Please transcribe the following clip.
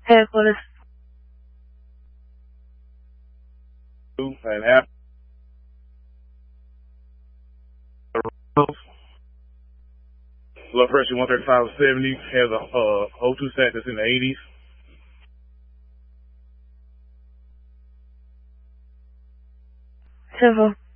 Headquarters. And after blood pressure 135/70, has a O2 sat that's in the 80s. Simple.